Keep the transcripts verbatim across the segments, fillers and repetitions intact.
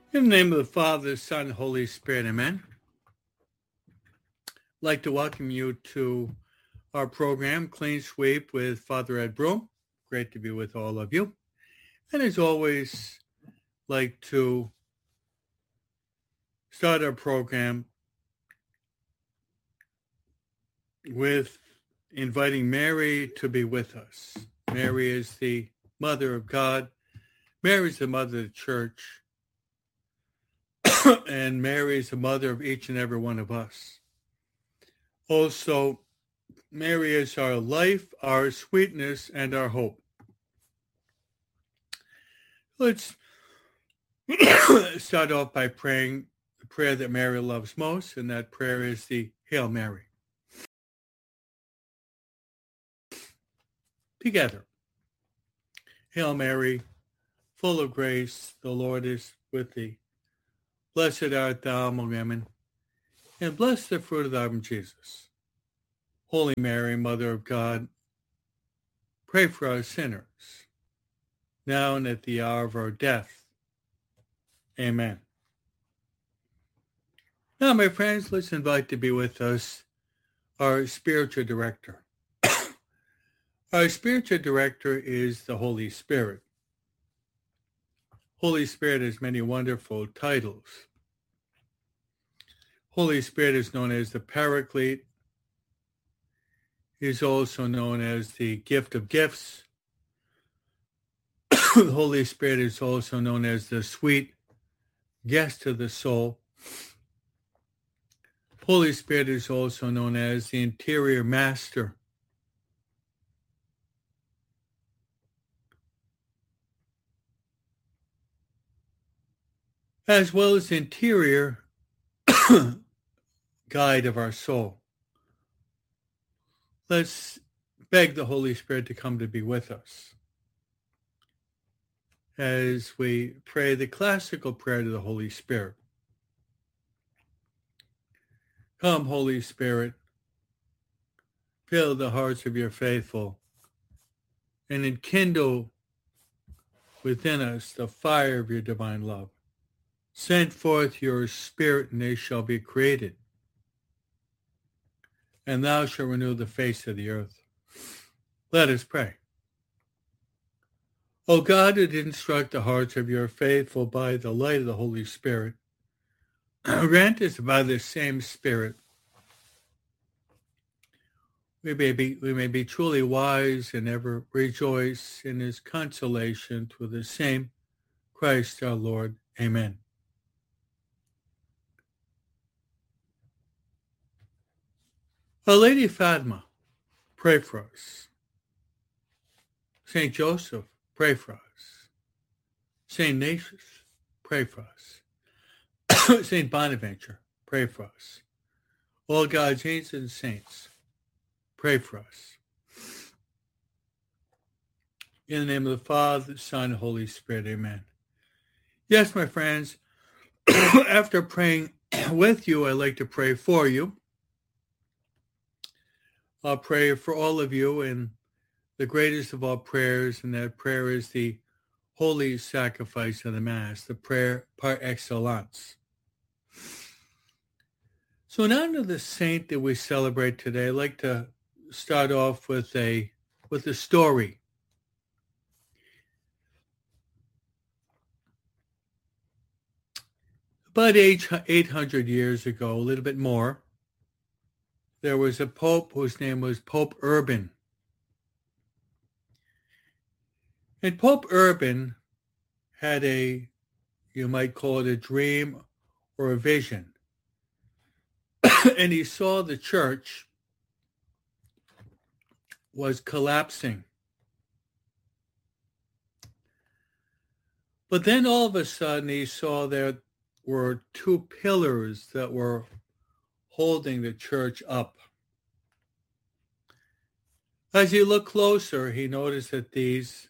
In the name of the Father, Son, Holy Spirit, amen. I'd like to welcome you to our program, Clean Sweep with Father Ed Broom. Great to be with all of you. And as always, like to start our program with inviting Mary to be with us. Mary is the Mother of God. Mary is the Mother of the Church. And Mary is the mother of each and every one of us. Also, Mary is our life, our sweetness, and our hope. Let's start off by praying the prayer that Mary loves most, and that prayer is the Hail Mary. Together. Hail Mary, full of grace, the Lord is with thee. Blessed art thou among women, and blessed the fruit of thy womb, Jesus. Holy Mary, Mother of God, pray for us sinners, now and at the hour of our death. Amen. Now, my friends, let's invite to be with us our spiritual director. Our spiritual director is the Holy Spirit. Holy Spirit has many wonderful titles. Holy Spirit is known as the Paraclete. He is also known as the gift of gifts. The Holy Spirit is also known as the sweet guest of the soul. Holy Spirit is also known as the interior master. As well as the interior guide of our soul. Let's beg the Holy Spirit to come to be with us as we pray the classical prayer to the Holy Spirit. Come, Holy Spirit, fill the hearts of your faithful and enkindle within us the fire of your divine love. Send forth your Spirit, and they shall be created, and thou shalt renew the face of the earth. Let us pray. O God, who did instruct the hearts of your faithful by the light of the Holy Spirit, grant us by the same Spirit we may be we may be truly wise and ever rejoice in his consolation through the same Christ our Lord. Amen. Our Lady Fatima, pray for us. Saint Joseph, pray for us. Saint Ignatius, pray for us. Saint Bonaventure, pray for us. All God's angels and saints, pray for us. In the name of the Father, the Son, and Holy Spirit, amen. Yes, my friends, after praying with you, I'd like to pray for you. I'll pray for all of you, and the greatest of all prayers, and that prayer is the holy sacrifice of the Mass, the prayer par excellence. So now to the saint that we celebrate today, I'd like to start off with a with a story. About eight hundred years ago, a little bit more, there was a pope whose name was Pope Urban. And Pope Urban had a, you might call it a dream or a vision. And he saw the church was collapsing. But then all of a sudden he saw there were two pillars that were holding the church up. As he looked closer, he noticed that these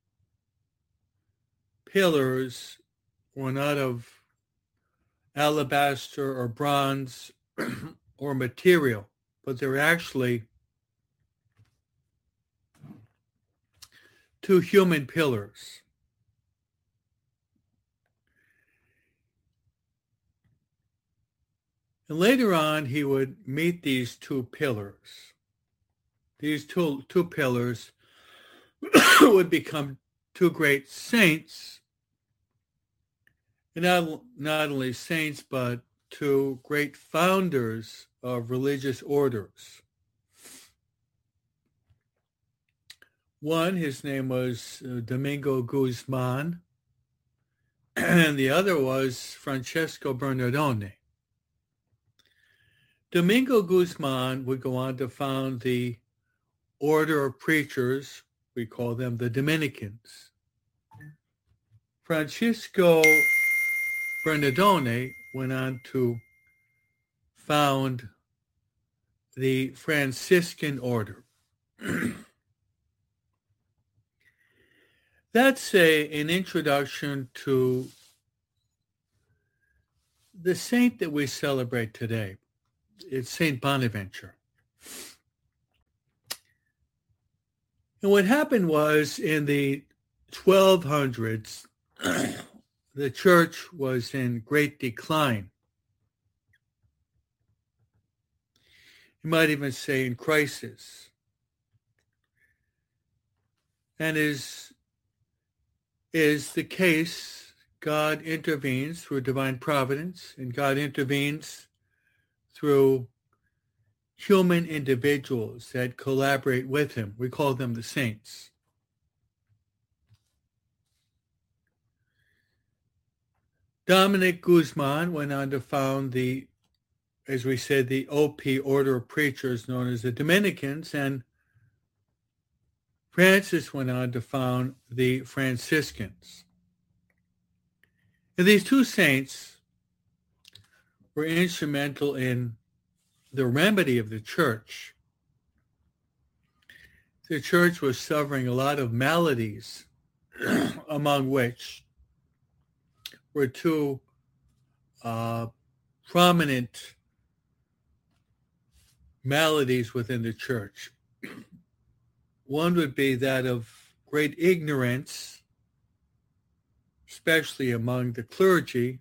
pillars were not of alabaster or bronze or material, but they're actually two human pillars. And later on, he would meet these two pillars. These two, two pillars would become two great saints, and not, not only saints, but two great founders of religious orders. One, his name was uh, Domingo Guzman, and the other was Francesco Bernardone. Domingo Guzman would go on to found the Order of Preachers. We call them the Dominicans. Francisco Bernardone went on to found the Franciscan Order. That's a, an introduction to the saint that we celebrate today. It's Saint Bonaventure. And what happened was in the twelve hundreds, the church was in great decline. You might even say in crisis. And as is the case, God intervenes through divine providence, and God intervenes through human individuals that collaborate with him. We call them the saints. Dominic Guzman went on to found the, as we said, the O P Order of Preachers known as the Dominicans, and Francis went on to found the Franciscans. And these two saints were instrumental in the remedy of the church. The church was suffering a lot of maladies, among which were two uh, prominent maladies within the church. One would be that of great ignorance, especially among the clergy,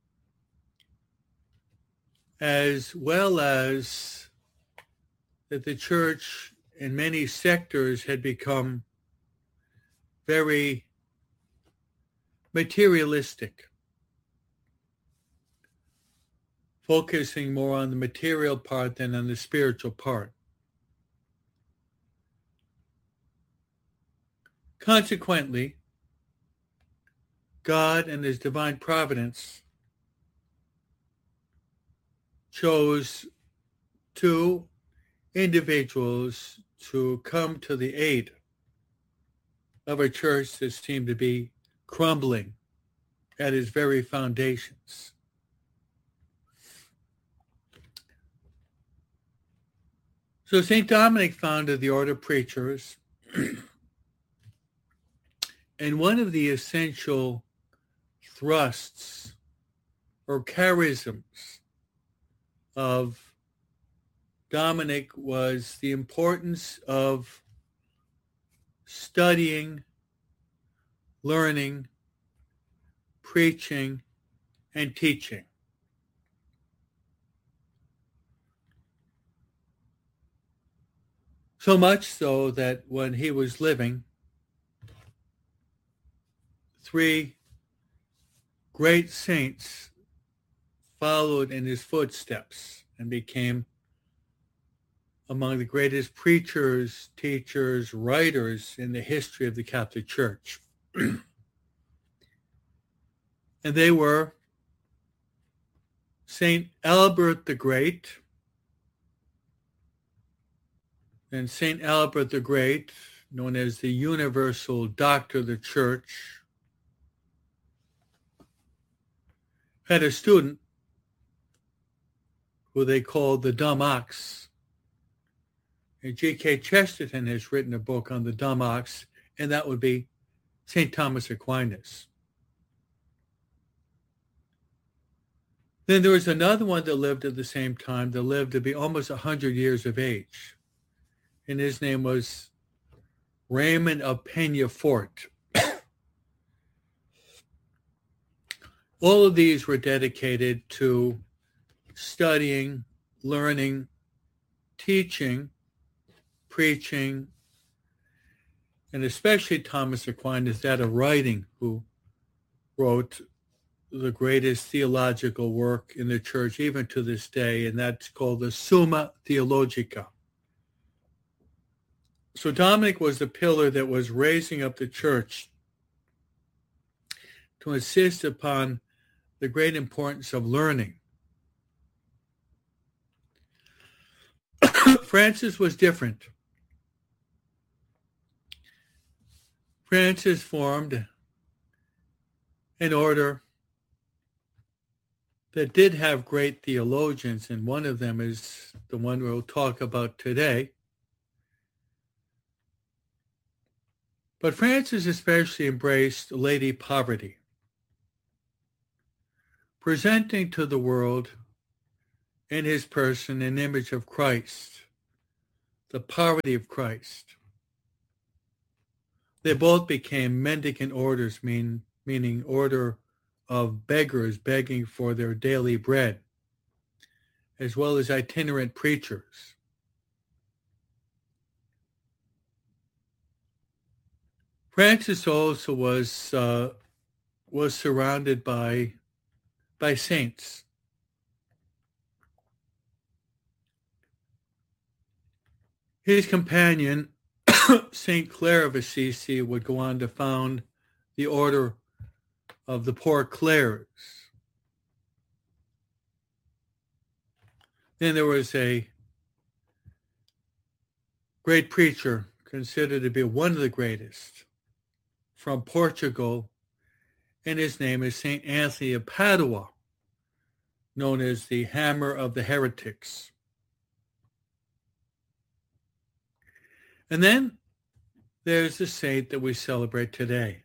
as well as that the church in many sectors had become very materialistic, focusing more on the material part than on the spiritual part. Consequently, God and his divine providence chose two individuals to come to the aid of a church that seemed to be crumbling at its very foundations. So Saint Dominic founded the Order of Preachers, and one of the essential thrusts or charisms of Dominic was the importance of studying, learning, preaching, and teaching. So much so that when he was living, three great saints followed in his footsteps and became among the greatest preachers, teachers, writers in the history of the Catholic Church. And they were Saint Albert the Great. And Saint Albert the Great, known as the Universal Doctor of the Church, had a student who they called the Dumb Ox. And G K Chesterton has written a book on the Dumb Ox, and that would be Saint Thomas Aquinas. Then there was another one that lived at the same time, that lived to be almost one hundred years of age. And his name was Raymond of Peñafort. All of these were dedicated to studying, learning, teaching, preaching, and especially Thomas Aquinas, that of writing, who wrote the greatest theological work in the church, even to this day, and that's called the Summa Theologica. So Dominic was the pillar that was raising up the church to insist upon the great importance of learning. Francis was different. Francis formed an order that did have great theologians, and one of them is the one we'll talk about today. But Francis especially embraced Lady Poverty, presenting to the world in his person an image of Christ, the poverty of Christ. They both became mendicant orders, mean, meaning order of beggars begging for their daily bread, as well as itinerant preachers. Francis also was uh, was surrounded by by saints. His companion, Saint Clare of Assisi, would go on to found the order of the Poor Clares. Then there was a great preacher, considered to be one of the greatest, from Portugal, and his name is Saint Anthony of Padua, known as the Hammer of the Heretics. And then there's the saint that we celebrate today.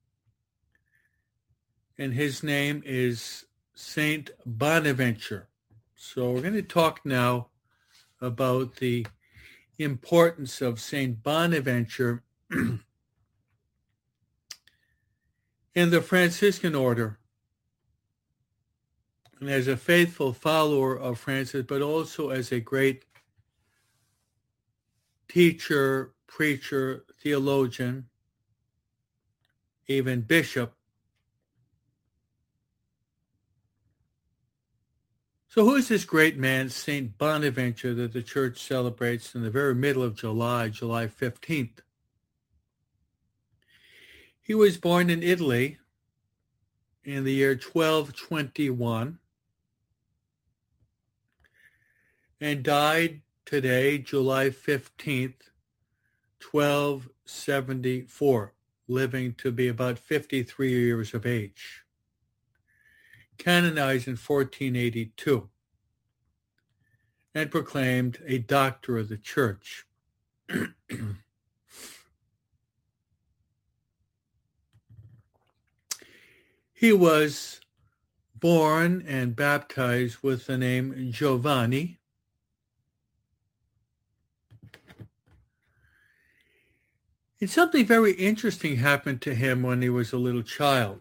And his name is Saint Bonaventure. So we're going to talk now about the importance of Saint Bonaventure in the Franciscan order, and as a faithful follower of Francis, but also as a great teacher, preacher, theologian, even bishop. So who is this great man, Saint Bonaventure, that the church celebrates in the very middle of July, July fifteenth? He was born in Italy in the year twelve twenty-one and died today, July fifteenth, twelve seventy-four, living to be about fifty-three years of age. Canonized in fourteen eighty-two and proclaimed a doctor of the church. He was born and baptized with the name Giovanni. And something very interesting happened to him when he was a little child.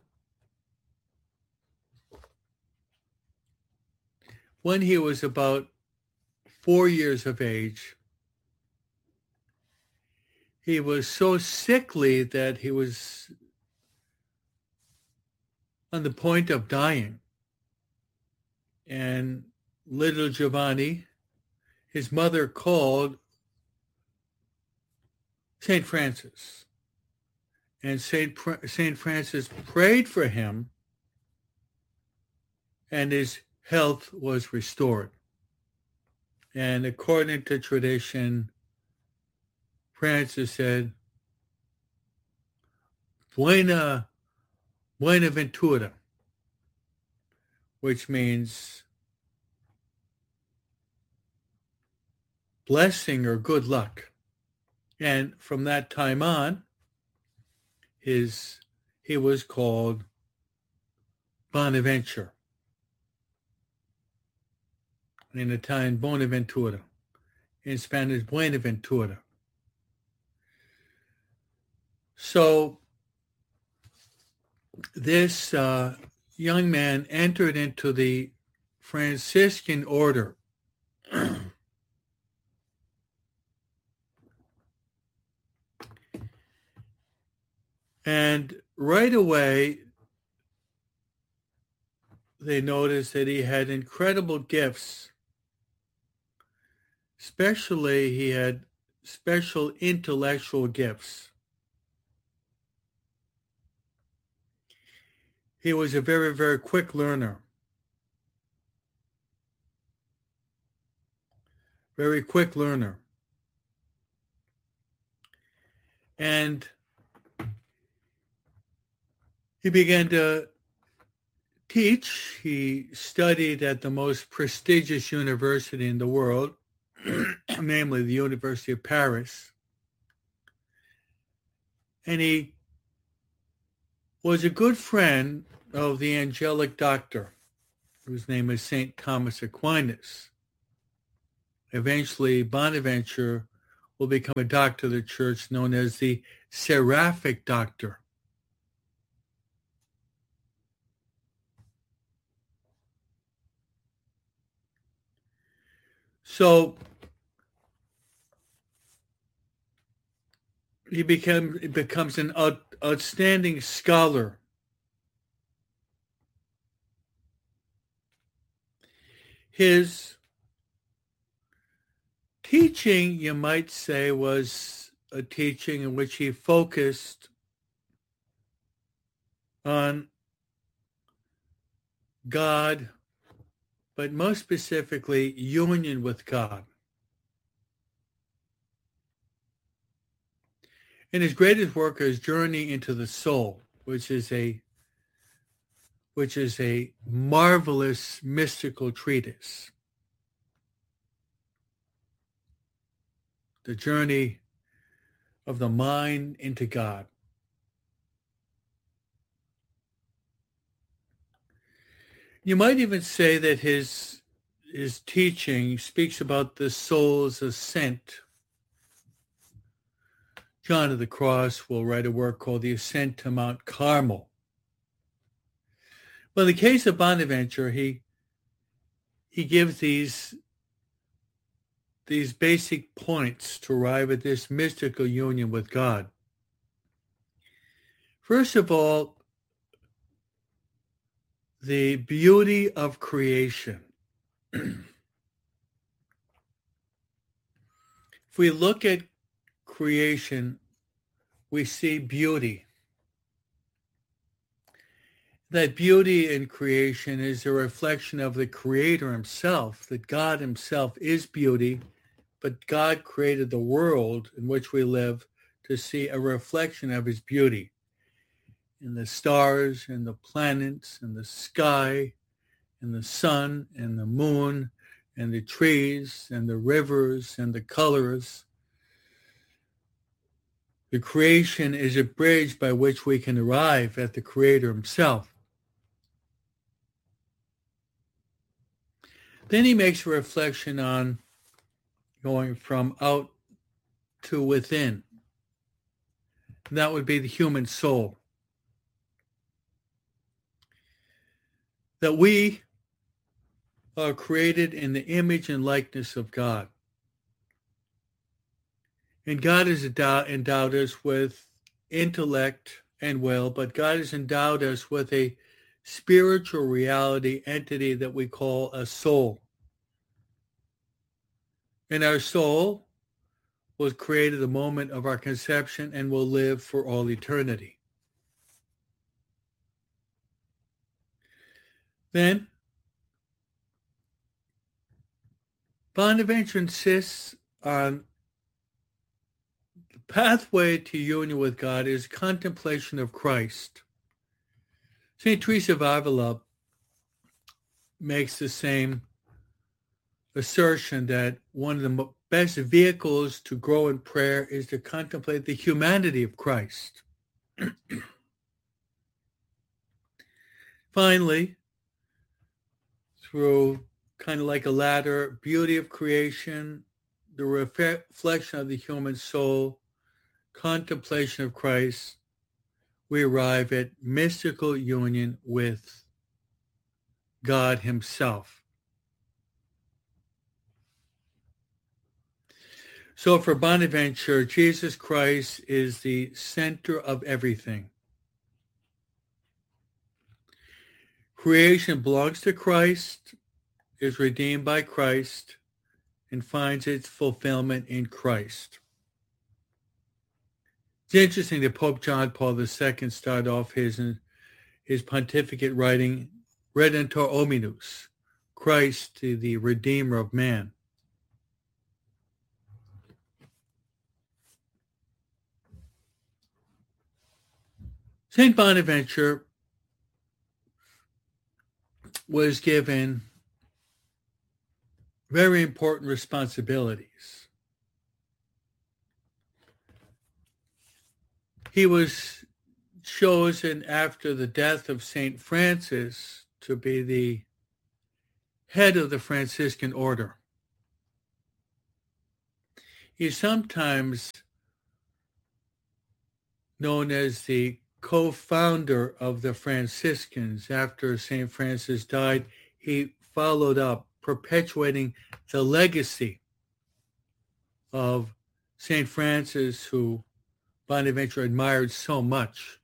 When he was about four years of age, he was so sickly that he was on the point of dying. And little Giovanni, his mother called Saint Francis. And Saint Saint Francis prayed for him, and his health was restored. And according to tradition, Francis said, Buena, Buenaventura, which means blessing or good luck. And from that time on, his he was called Bonaventure. In Italian, Bonaventura. In Spanish, Buenaventura. So this uh, young man entered into the Franciscan order. And right away, they noticed that he had incredible gifts. Especially, he had special intellectual gifts. He was a very, very quick learner. Very quick learner. And he began to teach. He studied at the most prestigious university in the world, namely the University of Paris. And he was a good friend of the angelic doctor, whose name is Saint Thomas Aquinas. Eventually, Bonaventure will become a doctor of the church known as the Seraphic Doctor. So he became, becomes an out, outstanding scholar. His teaching, you might say, was a teaching in which he focused on God, but most specifically, union with God. And his greatest work is Journey into the Soul, which is a which is a marvelous mystical treatise. The journey of the mind into God. You might even say that his his teaching speaks about the soul's ascent. John of the Cross will write a work called The Ascent to Mount Carmel. Well, in the case of Bonaventure, he he gives these these basic points to arrive at this mystical union with God. First of all, the beauty of creation. If we look at creation, we see beauty. That beauty in creation is a reflection of the Creator himself, that God himself is beauty, but God created the world in which we live to see a reflection of his beauty in the stars and the planets and the sky and the sun and the moon and the trees and the rivers and the colors. The creation is a bridge by which we can arrive at the Creator himself. Then he makes a reflection on going from out to within. And that would be the human soul. That we are created in the image and likeness of God. And God has endowed us with intellect and will, but God has endowed us with a spiritual reality entity that we call a soul. And our soul was created the moment of our conception and will live for all eternity. Then, Bonaventure insists on the pathway to union with God is contemplation of Christ. Saint Teresa of Avila makes the same assertion that one of the best vehicles to grow in prayer is to contemplate the humanity of Christ. Finally, through kind of like a ladder, beauty of creation, the reflection of the human soul, contemplation of Christ, we arrive at mystical union with God himself. So for Bonaventure, Jesus Christ is the center of everything. Creation belongs to Christ, is redeemed by Christ, and finds its fulfillment in Christ. It's interesting that Pope John Paul the Second started off his, his pontificate writing, Redentor Hominus, Christ, the Redeemer of man. Saint Bonaventure was given very important responsibilities. He was chosen after the death of Saint Francis to be the head of the Franciscan order. He's sometimes known as the co-founder of the Franciscans. After Saint Francis died, he followed up, perpetuating the legacy of Saint Francis, who Bonaventure admired so much.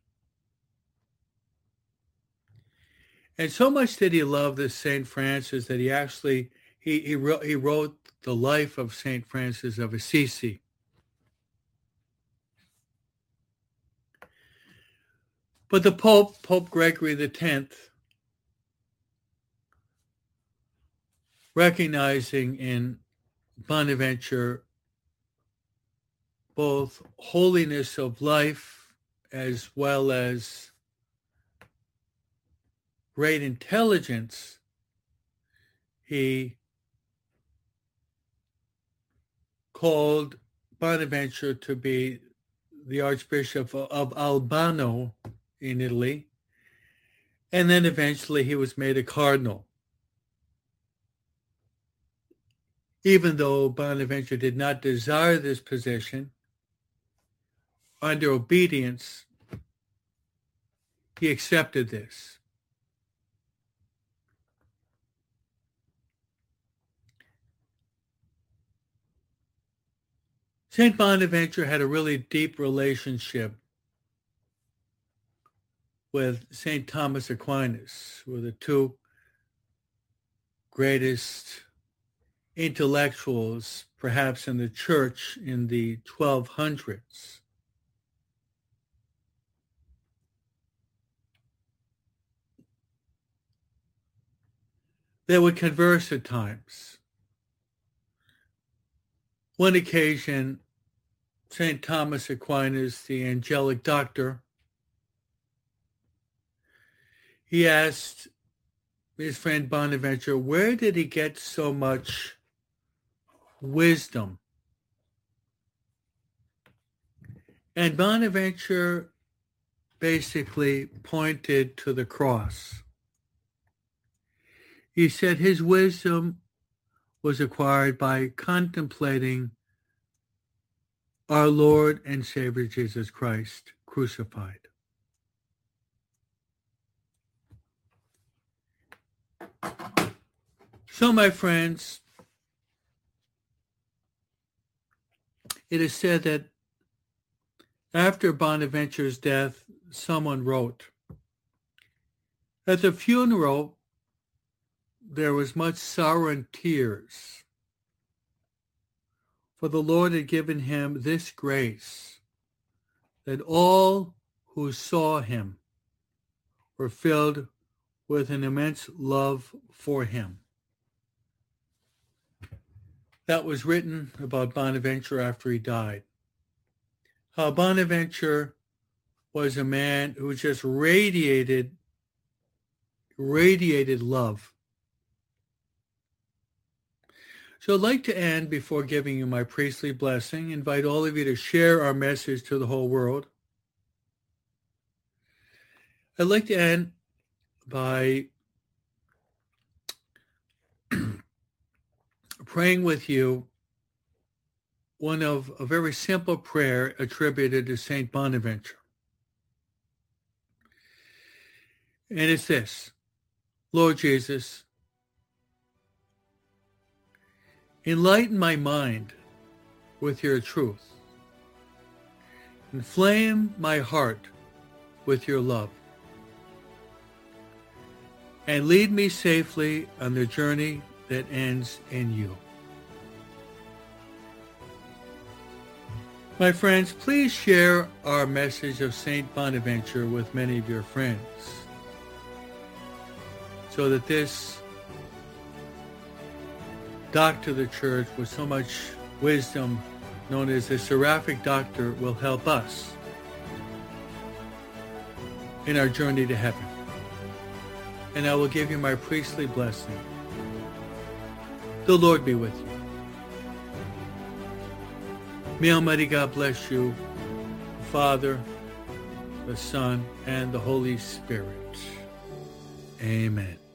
And so much did he love this Saint Francis that he actually, he, he, wrote, he wrote the life of Saint Francis of Assisi. But the Pope, Pope Gregory the Tenth, recognizing in Bonaventure both holiness of life as well as great intelligence, he called Bonaventure to be the Archbishop of Albano in Italy, and then eventually he was made a cardinal. Even though Bonaventure did not desire this position, under obedience, he accepted this. Saint Bonaventure had a really deep relationship with Saint Thomas Aquinas, who were the two greatest intellectuals, perhaps in the church in the twelve hundreds. They would converse at times. One occasion, Saint Thomas Aquinas, the angelic doctor, he asked his friend Bonaventure, where did he get so much wisdom? And Bonaventure basically pointed to the cross. He said his wisdom was acquired by contemplating our Lord and Savior Jesus Christ crucified. So, my friends, it is said that after Bonaventure's death, someone wrote, at the funeral, there was much sorrow and tears, for the Lord had given him this grace, that all who saw him were filled with an immense love for him. That was written about Bonaventure after he died. How Bonaventure was a man who just radiated, radiated love. So I'd like to end, before giving you my priestly blessing, invite all of you to share our message to the whole world. I'd like to end by praying with you one of a very simple prayer attributed to Saint Bonaventure. And it's this: Lord Jesus, enlighten my mind with your truth. Inflame my heart with your love. And lead me safely on the journey that ends in you. My friends, please share our message of Saint Bonaventure with many of your friends so that this doctor of the church with so much wisdom, known as the Seraphic Doctor, will help us in our journey to heaven. And I will give you my priestly blessing. The Lord be with you. May Almighty God bless you, the Father, the Son, and the Holy Spirit. Amen.